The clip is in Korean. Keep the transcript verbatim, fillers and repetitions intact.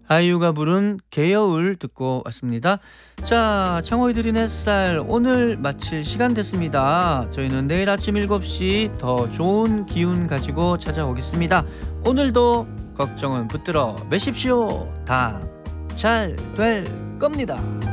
아이유가 부른 개여울 듣고 왔습니다. 자, 창호이 드린 햇살 오늘 마칠 시간 됐습니다. 저희는 내일 아침 일곱 시 더 좋은 기운 가지고 찾아오겠습니다. 오늘도 걱정은 붙들어 매십시오. 다 잘 될 겁니다.